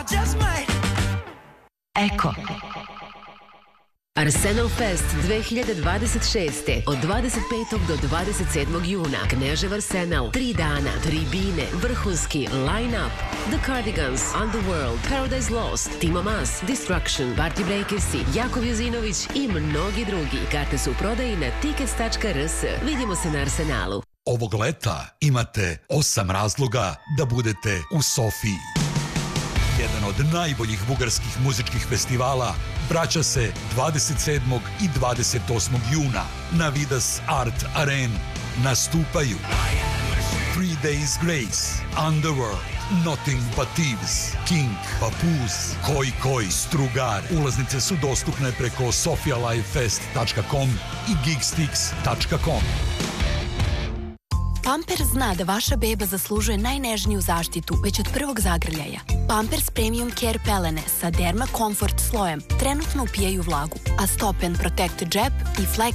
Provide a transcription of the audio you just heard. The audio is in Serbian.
just might. Eko. Arsenal Fest 2026. od 25. do 27. juna. Knežev Arsenal. 3 dana, tribine, vrhunski line-up. The Cardigans, Underworld, Paradise Lost, Timo Mas, Destruction, Party Breakersi, Jakov Jozinović i mnogi drugi. Karte su u prodaji na tickets.rs. Vidimo se na Arsenalu. Ovog leta imate 8 razloga da budete u Sofiji. Jedan od najboljih bugarskih muzičkih festivala vraća se 27. i 28. juna na Vidas Art Arena. Nastupaju 3 Days Grace, Underworld, Nothing But Thieves, King, Papoose, Koi Koi, Strugar. Ulaznice su dostupne preko sofialifefest.com i geekstix.com. Pampers zna da vaša beba zaslužuje najnežniju zaštitu već od prvog zagrljaja. Pampers Premium Care pelene sa Derma Comfort slojem trenutno upijaju vlagu, a Stop and Protect Jab i Flex